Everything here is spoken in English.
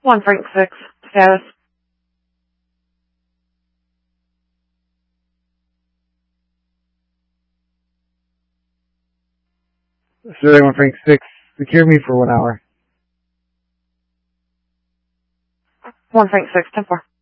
1 Frank 6. Status. Survey 1 Frank 6. Secure me for 1 hour. 1 Frank 6, 10-4.